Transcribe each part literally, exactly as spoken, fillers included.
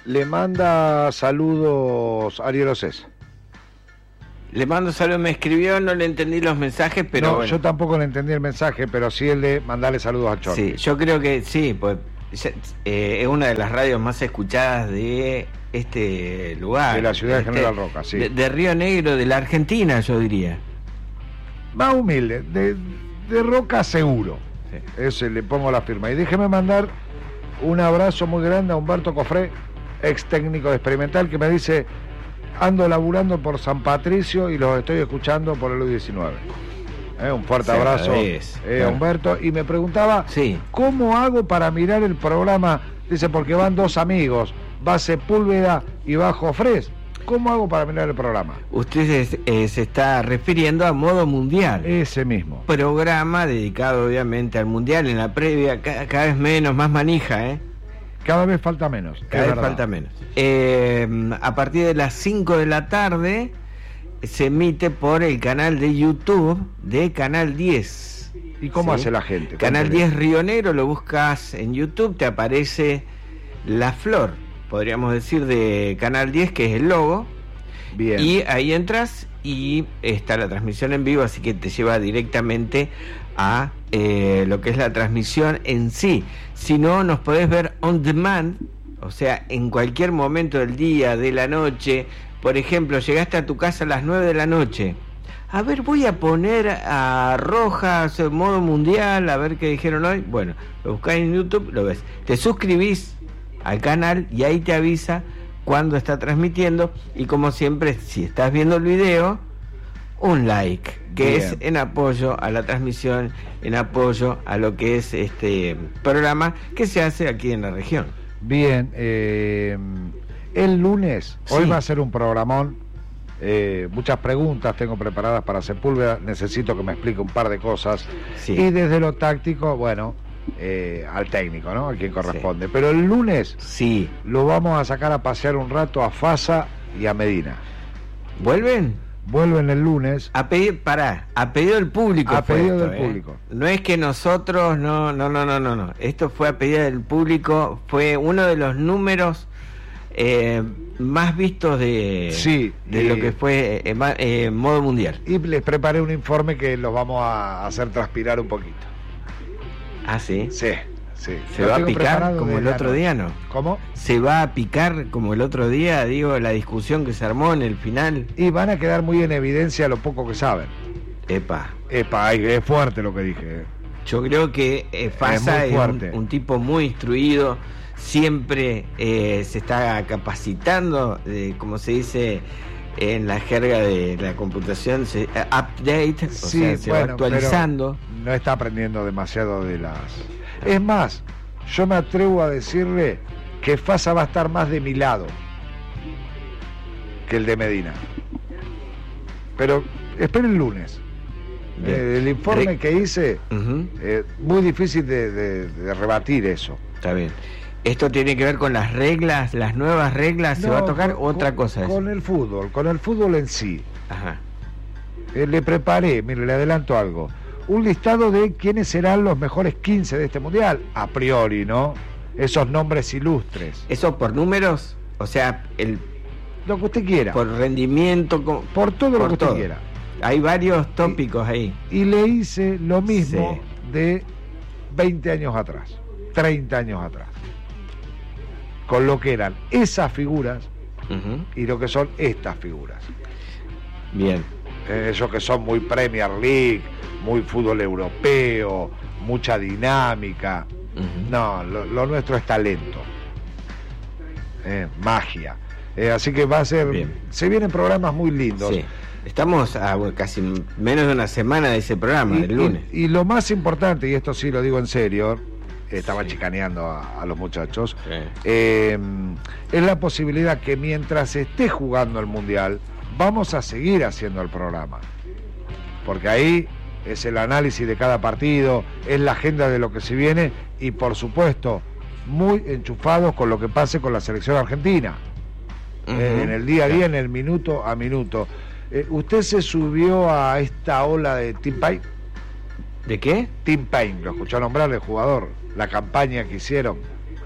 Le manda saludos Ariel Océs. Le mando saludos, me escribió, no le entendí los mensajes, pero no, bueno. Yo tampoco le entendí el mensaje, pero sí el de mandarle saludos a Chorri. Sí, yo creo que sí, pues eh, es una de las radios más escuchadas de este lugar. De la ciudad de este, General Roca, sí. De, de Río Negro, de la Argentina, yo diría. Más humilde, de, de Roca seguro. Sí. Ese le pongo la firma. Y déjeme mandar un abrazo muy grande a Humberto Cofré, ex técnico de Experimental, que me dice: ando laburando por San Patricio y los estoy escuchando por el U diecinueve. Eh, un fuerte sí, abrazo es, eh, a Humberto. Y me preguntaba, sí. ¿cómo hago para mirar el programa? Dice, porque van dos amigos, va Sepúlveda y va Jofrés. ¿Cómo hago para mirar el programa? Usted eh, se está refiriendo a Modo Mundial. Ese mismo. Programa dedicado obviamente al Mundial. En la previa cada, cada vez menos, más manija, ¿eh? Cada vez falta menos. Cada vez verdad. falta menos. Eh, a partir de las cinco de la tarde se emite por el canal de YouTube de Canal diez. ¿Y cómo ¿sí? hace la gente? Canal diez Río Negro, lo buscas en YouTube, te aparece la flor, podríamos decir, de Canal diez, que es el logo. Bien. Y ahí entras y está la transmisión en vivo, así que te lleva directamente a eh, lo que es la transmisión en sí. Si no, nos podés ver on demand, o sea, en cualquier momento del día, de la noche. Por ejemplo, llegaste a tu casa a las nueve de la noche. A ver, voy a poner a Rojas en Modo Mundial, a ver qué dijeron hoy. Bueno, lo buscás en YouTube, lo ves. Te suscribís al canal y ahí te avisa cuando está transmitiendo. Y como siempre, si estás viendo el video, un like, que Bien. es en apoyo a la transmisión, en apoyo a lo que es este programa que se hace aquí en la región. Bien, eh, el lunes, sí. hoy va a ser un programón, eh, muchas preguntas tengo preparadas para Sepúlveda, necesito que me explique un par de cosas, sí. y desde lo táctico, bueno, eh, al técnico, ¿no? A quien corresponde, sí. pero el lunes sí. lo vamos a sacar a pasear un rato a Fasa y a Medina. ¿Vuelven? Vuelven el lunes. A pedir, pará, a pedido del público. A pedido esto, del eh. público. No es que nosotros, no, no, no, no, no, no. Esto fue a pedido del público, fue uno de los números eh, más vistos de, sí, de y, lo que fue eh, eh, Modo Mundial. Y les preparé un informe que los vamos a hacer transpirar un poquito. ¿Ah, sí? Sí. Sí. ¿Se va a picar como el otro día, no? ¿Cómo? ¿Se va a picar como el otro día, digo, la discusión que se armó en el final? Y van a quedar muy en evidencia lo poco que saben. Epa. Epa, es fuerte lo que dije. Yo creo que eh, Fasa es, es un, un tipo muy instruido, siempre eh, se está capacitando, eh, como se dice en la jerga de la computación, se, uh, update, o sí, sea, se bueno, va actualizando. No está aprendiendo demasiado de las... Es más, yo me atrevo a decirle que Fasa va a estar más de mi lado que el de Medina. Pero esperen el lunes. Eh, el informe Rick. que hice, uh-huh. eh, muy difícil de, de, de rebatir eso. Está bien. ¿Esto tiene que ver con las reglas, las nuevas reglas? ¿Se no, va a tocar con, otra con, cosa? Con eso? el fútbol, con el fútbol en sí. Ajá. Eh, le preparé, mire, le adelanto algo. Un listado de quiénes serán los mejores quince de este mundial, a priori, ¿no? Esos nombres ilustres. ¿Eso por números? O sea, el lo que usted quiera. Por rendimiento, como, por todo por lo que todo. usted quiera. Hay varios tópicos y, ahí. Y le hice lo mismo sí. de veinte años atrás, treinta años atrás. Con lo que eran esas figuras uh-huh. y lo que son estas figuras. Bien. Eh, esos que son muy Premier League, muy fútbol europeo, mucha dinámica. Uh-huh. No, lo, lo nuestro es talento, eh, magia. Eh, así que va a ser... Bien. Se vienen programas muy lindos. Sí. Estamos a casi menos de una semana de ese programa, y, del lunes. Y, y lo más importante, y esto sí lo digo en serio, estaba sí. chicaneando a, a los muchachos, sí. eh, es la posibilidad que mientras esté jugando el Mundial, vamos a seguir haciendo el programa. Porque ahí es el análisis de cada partido, es la agenda de lo que se viene y, por supuesto, muy enchufados con lo que pase con la selección argentina. Uh-huh. Eh, en el día a día, en el minuto a minuto. Eh, ¿Usted se subió a esta ola de Tim Payne? ¿De qué? Tim Payne, lo escuchó nombrar el jugador, la campaña que hicieron.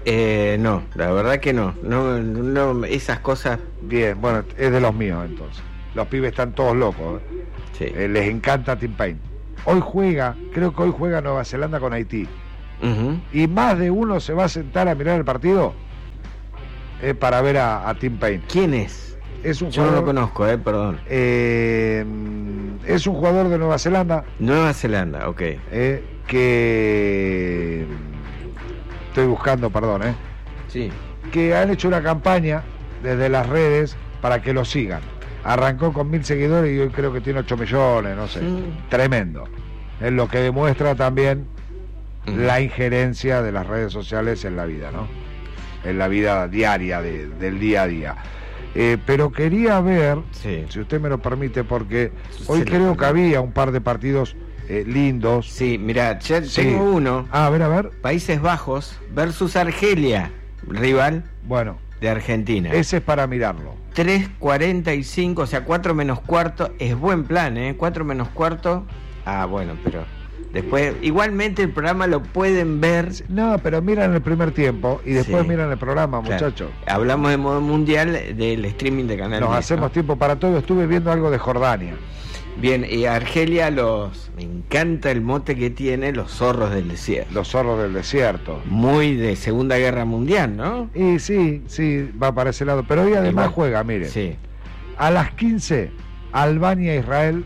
Eh, no, la verdad que no. no, no esas cosas... Bien, bueno, es de los míos entonces. Los pibes están todos locos. ¿eh? Sí. Eh, les encanta Tim Payne. Hoy juega, creo que hoy juega Nueva Zelanda con Haití. Uh-huh. Y más de uno se va a sentar a mirar el partido eh, para ver a, a Tim Payne. ¿Quién es? Es un Yo jugador, no lo conozco, eh, perdón. Eh, es un jugador de Nueva Zelanda. Nueva Zelanda, ok. Eh, que... Estoy buscando, perdón, ¿eh? Sí. Que han hecho una campaña desde las redes para que lo sigan. Arrancó con mil seguidores y hoy creo que tiene ocho millones, no sé. Mm. Tremendo. Es lo que demuestra también mm. la injerencia de las redes sociales en la vida, ¿no? En la vida diaria, de, del día a día. Eh, pero quería ver, sí. si usted me lo permite, porque hoy sí, creo que había un par de partidos eh, lindos. Sí, mira, ya sí. tengo uno. Ah, a ver, a ver. Países Bajos versus Argelia, rival bueno, de Argentina. Ese es para mirarlo. tres cuarenta y cinco, o sea, cuatro menos cuarto, es buen plan, ¿eh? cuatro menos cuarto, ah, bueno, pero después, igualmente el programa lo pueden ver. No, pero miran el primer tiempo y después sí. miran el programa, claro. muchachos. Hablamos de modo mundial del streaming de Canal Nos diez, hacemos ¿no? tiempo para todo, estuve viendo algo de Jordania. Bien, y Argelia, los me encanta el mote que tiene, los zorros del desierto. Los zorros del desierto. Muy de Segunda Guerra Mundial, ¿no? Y sí, sí, va para ese lado. Pero hoy además Igual. juega, miren. Sí. A las quince, Albania, Israel,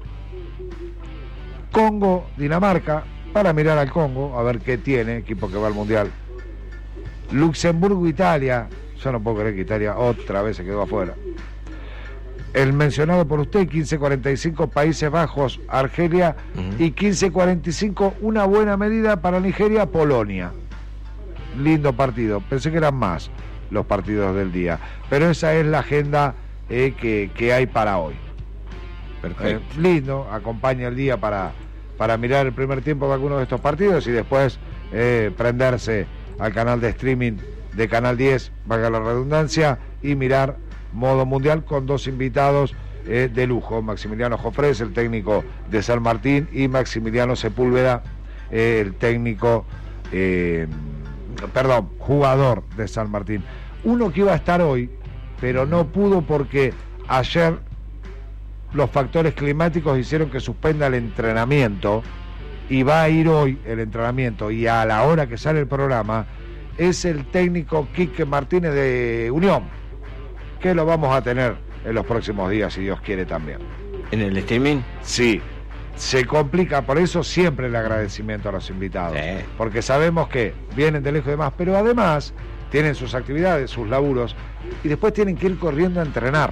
Congo, Dinamarca, para mirar al Congo, a ver qué tiene, equipo que va al Mundial. Luxemburgo, Italia, yo no puedo creer que Italia otra vez se quedó afuera. El mencionado por usted, quince cuarenta y cinco, Países Bajos, Argelia, uh-huh. y quince cuarenta y cinco, una buena medida para Nigeria, Polonia. Lindo partido, pensé que eran más los partidos del día, pero esa es la agenda eh, que, que hay para hoy. Perfecto. Eh, lindo, acompaña el día para, para mirar el primer tiempo de algunos de estos partidos y después eh, prenderse al canal de streaming de Canal diez, valga la redundancia, y mirar modo mundial con dos invitados eh, de lujo, Maximiliano Jofrés, el técnico de San Martín, y Maximiliano Sepúlveda, eh, el técnico, eh, perdón, jugador de San Martín. Uno que iba a estar hoy, pero no pudo porque ayer los factores climáticos hicieron que suspenda el entrenamiento, y va a ir hoy el entrenamiento, y a la hora que sale el programa, es el técnico Quique Martínez de Unión, que lo vamos a tener en los próximos días, si Dios quiere también. ¿En el streaming? Sí, se complica, por eso siempre el agradecimiento a los invitados, sí. porque sabemos que vienen de lejos y demás, pero además tienen sus actividades, sus laburos, y después tienen que ir corriendo a entrenar.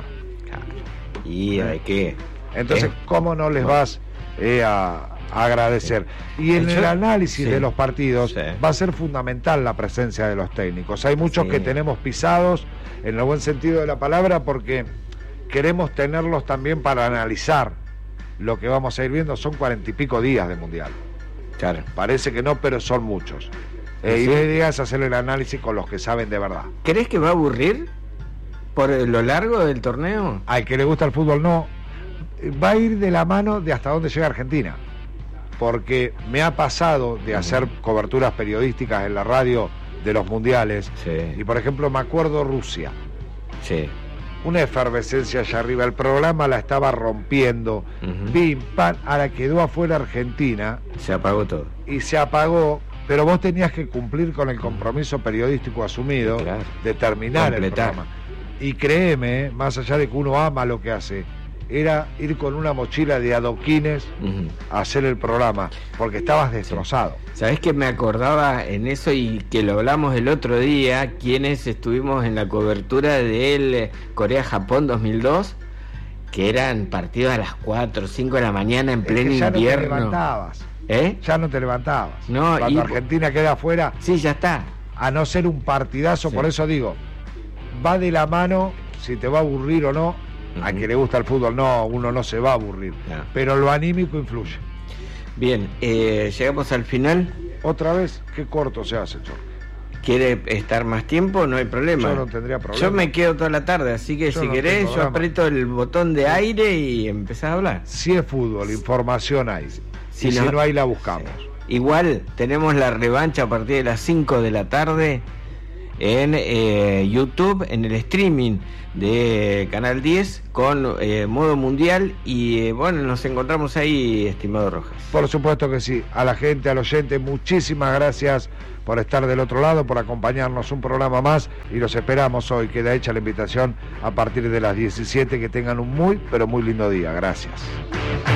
¿Y de qué? Entonces, ¿Eh? ¿cómo no les vas eh, a, a agradecer? Y en el análisis sí. de los partidos sí. va a ser fundamental la presencia de los técnicos. Hay muchos sí. que tenemos pisados, en el buen sentido de la palabra, porque queremos tenerlos también para analizar lo que vamos a ir viendo. Son cuarenta y pico días de Mundial. Claro. Parece que no, pero son muchos. Eh, ¿Sí? Y la idea es hacer el análisis con los que saben de verdad. ¿Crees que va a aburrir por lo largo del torneo? Al que le gusta el fútbol, no. Va a ir de la mano de hasta dónde llega Argentina. Porque me ha pasado de hacer coberturas periodísticas en la radio de los mundiales, sí. y por ejemplo me acuerdo Rusia, sí. una efervescencia allá arriba, el programa la estaba rompiendo, uh-huh. pim, pam, ahora quedó afuera Argentina, se apagó todo, y se apagó, pero vos tenías que cumplir con el compromiso periodístico asumido, claro. de terminar Completar. el programa, y créeme, más allá de que uno ama lo que hace, era ir con una mochila de adoquines uh-huh. a hacer el programa, porque estabas destrozado. Sí. ¿Sabés que me acordaba en eso y que lo hablamos el otro día, quienes estuvimos en la cobertura del Corea-Japón dos mil dos, que eran partidos a las cuatro o cinco de la mañana en pleno es que ya invierno? No te levantabas. ¿Eh? Ya no te levantabas. No, Cuando y... Argentina queda afuera. Sí, ya está. A no ser un partidazo, sí. por eso digo, va de la mano si te va a aburrir o no. Uh-huh. A quien le gusta el fútbol, no, uno no se va a aburrir. No. Pero lo anímico influye. Bien, eh, llegamos al final. Otra vez, qué corto se hace, Chor. ¿Quiere estar más tiempo? No hay problema. Yo no tendría problema. Yo me quedo toda la tarde, así que yo si no querés, yo aprieto el botón de aire y empezás a hablar. Si es fútbol, información hay. Si y no, si no hay, la buscamos. Sí. Igual tenemos la revancha a partir de las cinco de la tarde en eh, YouTube, en el streaming de Canal diez con eh, modo mundial y eh, bueno, nos encontramos ahí, estimado Rojas. Por supuesto que sí. A la gente, al oyente, muchísimas gracias por estar del otro lado, por acompañarnos un programa más y los esperamos hoy. Queda hecha la invitación a partir de las diecisiete. Que tengan un muy, pero muy lindo día. Gracias.